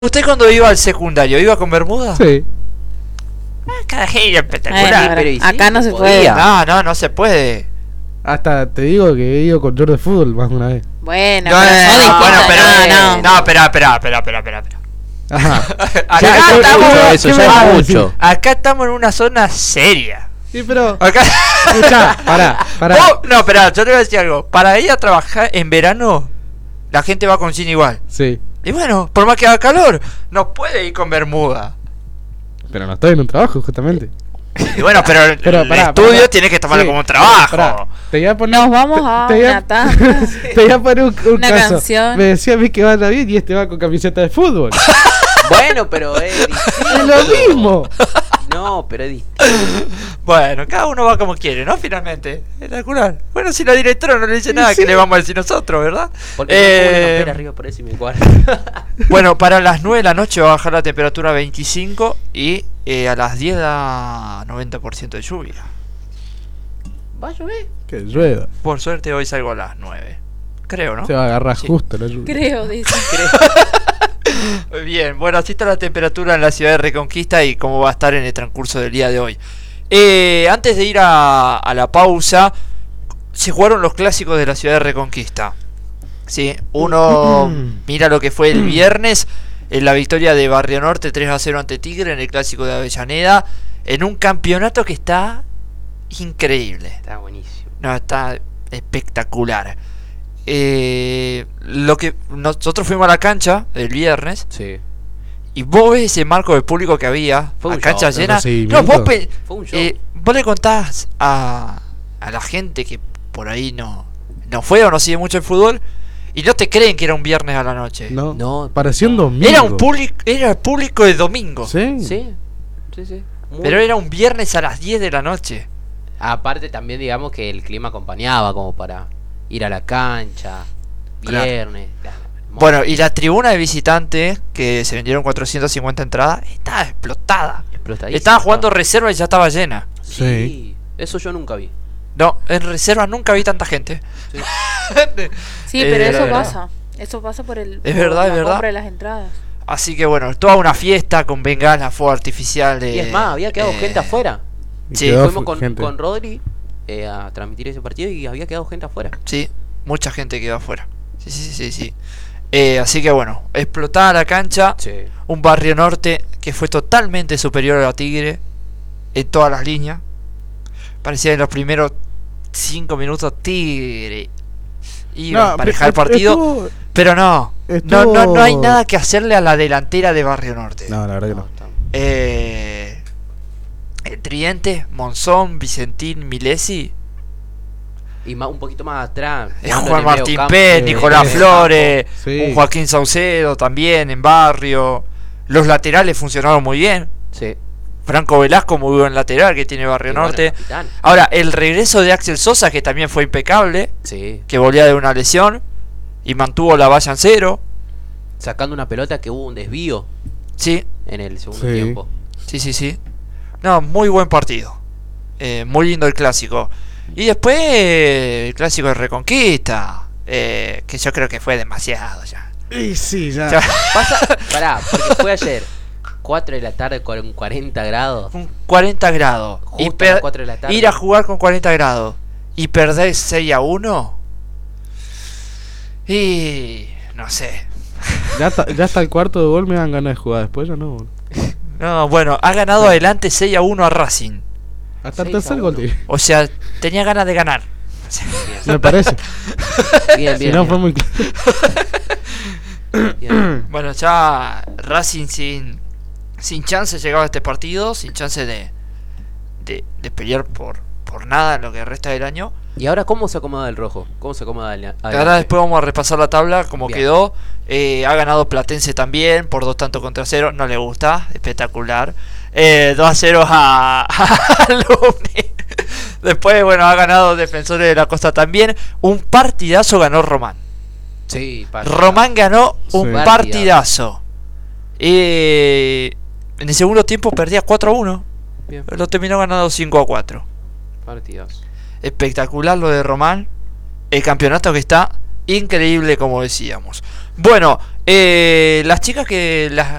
¿Usted cuando iba al secundario iba con bermuda? Sí. Cada genio espectacular. Pero, ¿y sí? acá no se Podía. puede. No se puede. Hasta te digo que he ido con short de fútbol más de una vez. Bueno, No, pero son distintos. bueno, pero no. espera. Ajá. Acá Ya, estamos, eso ¿qué ya me vas a es decir? mucho. acá estamos en una zona seria. Sí, pero. Acá. Escuchá, pará. No, espera, yo te voy a decir algo. Para ir a trabajar en verano, la gente va con jean igual. Sí. Y bueno, por más que haga calor, no puede ir con bermuda. Pero no estoy en un trabajo, justamente. Y bueno, pero el pará, estudio pará. tiene que tomarlo Sí, como un trabajo. pará. Te voy a poner. Nos vamos a te voy una tanda. te voy a poner un Una caso. canción. Me decía a mí que va bien y este va con camiseta de fútbol. Bueno, pero es distinto. Es lo mismo. No, pero es distinto. Bueno, cada uno va como quiere, ¿no? Finalmente. Espectacular. Bueno, si la directora no le dice nada, Sí. ¿qué le vamos a decir nosotros, verdad? Porque no pongo una campera arriba por eso y me cuadra. Bueno, para las 9 de la noche va a bajar la temperatura a 25 y a las 10 da 90% de lluvia. ¿Va a llover? Que llueva. Por suerte hoy salgo a las 9. Creo, ¿no? Se va a agarrar Sí. justo la lluvia. Creo, dice. Bien, bueno, así está la temperatura en la ciudad de Reconquista y cómo va a estar en el transcurso del día de hoy. Antes de ir a la pausa, se jugaron los clásicos de la ciudad de Reconquista. Sí, uno mira lo que fue el viernes en la victoria de Barrio Norte 3-0 ante Tigre en el clásico de Avellaneda, en un campeonato que está increíble. Está buenísimo. No, está espectacular. Lo que nosotros fuimos a la cancha el viernes Sí. y vos ves ese marco de público que había, Fue a un cancha show, llena. recibimiento. No, Fue un show. vos le contás a la gente que por ahí no fue o no sigue mucho el fútbol y no te creen que era un viernes a la noche. No. No. Parecía un domingo. Era el público de domingo. Sí. Sí. Muy- Pero era un viernes a las 10 de la noche. Aparte también digamos que el clima acompañaba como para ir a la cancha. Claro. Viernes. Claro, hermoso. Bueno, y la tribuna de visitantes, que se vendieron 450 entradas, estaba explotada. Explotadísimo. Estaba jugando reserva y ya estaba llena. Sí. Eso yo nunca vi. No, en reserva nunca vi tanta gente. Sí. Sí, pero Era eso verdad. pasa. Eso pasa por el. Es por verdad, la es verdad. compra de las entradas. Así que bueno, toda una fiesta con bengalas, fuego artificial. Y es más, había quedado gente afuera. Y Sí, quedó Fuimos gente. con Rodri a transmitir ese partido y había quedado gente afuera. Sí, mucha gente quedó afuera. Sí. Así que bueno, explotada la cancha. Sí. Un Barrio Norte que fue totalmente superior a Tigre en todas las líneas. Parecía en los primeros 5 minutos Tigre iba a emparejar el partido. Pero no hay nada que hacerle a la delantera de Barrio Norte. No, la verdad que no. El tridente, Monzón, Vicentín, Milesi, Y un poquito más atrás. Juan Martín Pérez, Nicolás sí. Flores, Sí. un Joaquín Saucedo también en Barrio. Los laterales funcionaron muy bien. Sí. Franco Velasco, muy buen lateral que tiene Barrio Y bueno, Norte. capitán. Ahora, el regreso de Axel Sosa, que también fue impecable, Sí. que volvía de una lesión y mantuvo la valla en cero. Sacando una pelota que hubo un desvío Sí, en el segundo Sí. tiempo. sí. No, muy buen partido. Muy lindo el clásico. Y después el clásico de Reconquista, que yo creo que fue demasiado ya. Y sí, ya. Ya. Pará, porque fue ayer 4 de la tarde con 40 grados. Un 40 grados. Justo a las 4 de la tarde. Ir a jugar con 40 grados y perder 6-1. Y no sé. Ya hasta el cuarto de gol me dan ganas de jugar. Después ya no. No, bueno, ha ganado adelante 6-1 a Racing. Hasta el 6-1. tercer gol, tío. O sea, tenía ganas de ganar. Me parece. Bien, Si bien. no bien, fue muy claro. bien. Bueno, ya Racing sin chance llegaba a este partido, sin chance de pelear por nada en lo que resta del año. ¿Y ahora cómo se acomoda el rojo? ¿Cómo se acomoda el Ahora después vamos a repasar la tabla, como Bien. quedó. Ha ganado Platense también por 2-0, no le gusta, espectacular. 2-0 a Alumni. Después, bueno, ha ganado Defensores de la Costa también. Un partidazo ganó Román. Sí, Román ganó un Sí. partidazo. En el segundo tiempo perdía 4-1. Bien. Lo terminó ganando 5-4. Partidos. Espectacular lo de Román. El campeonato que está increíble, como decíamos. Bueno, Las chicas que